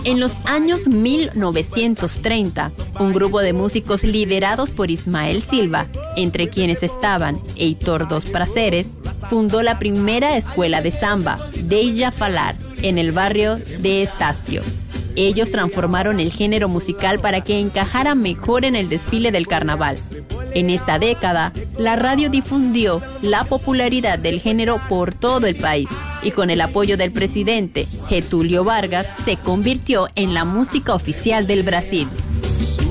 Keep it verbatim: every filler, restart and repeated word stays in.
En los años mil novecientos treinta, un grupo de músicos liderados por Ismael Silva, entre quienes estaban Heitor dos Prazeres, fundó la primera escuela de samba, Deia Falar, en el barrio de Estácio. Ellos transformaron el género musical para que encajara mejor en el desfile del carnaval. En esta década, la radio difundió la popularidad del género por todo el país y con el apoyo del presidente Getúlio Vargas se convirtió en la música oficial del Brasil.